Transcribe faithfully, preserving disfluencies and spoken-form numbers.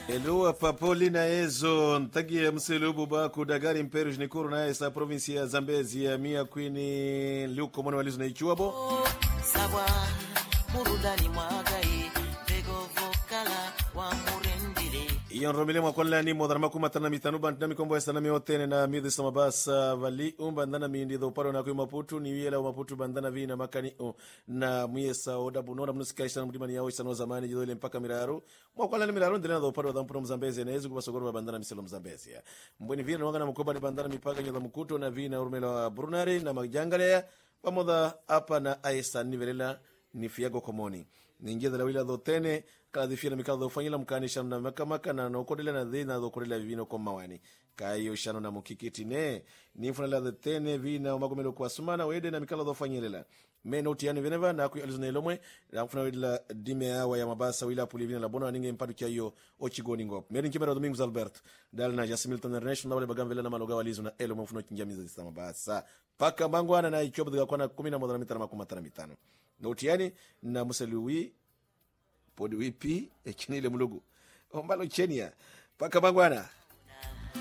Elua Papolina Ezo Ntagia Mselubu Baku Dagari Mperu Nikuru na esa provinsi ya Zambezi ya Mia Queen Luko mwana walizo na ichuabo Sawa Murudani Mwagai Vego Vokala wa Murendile Iyon romile mwa kwa ni modharma kumatana mitanu Bantina mikombo ya sana miotene na midhi samabasa Vali umba ndana miindi dhoparo na kui maputu Ni wiyela wa maputu bandana vina makani o Na mwesa oda bunora mnusika isana mdimani yao isana zamani Jidole mpaka miraru Mwa kwa ni miraru ndilena dhoparo wa dhampuno mzambezi Na yezu kubasogoro wa bandana miselo mzambezi Mbweni vina nwanga na mkoba ni bandana mipaka Nyodha mkuto na vina urumela wa Brunari Na majangalea Pamoda hapa na aisa nivelela ni fiago komoni ningia da wila dhotene kala dhifia na mikala dhofanyila mkanisha na makamaka na nokodela na dhe na dhokodela vivino komawani kayo shano na mukikiti ne nifuna la dhotene vina umagomelo kwa sumana wede na mikala dhofanyila meno utiani veneva na aku yalizuna ilomwe na mfuna wila dime awa ya mabasa wila pulivina la bona ninge mpadu kia yo ochigoni ngop meri nkimera Domingos Albert dal na Jasimilton International wale bagamvela na maloga walizu na elo mfuno kinjamiza zista mabasa paka mbangwana na ichobu dhika kwa na kumi na modana mitana makumatana mitano Notiani na museluwi podi wipi echinile mulugu ombalo chenia paka bangwana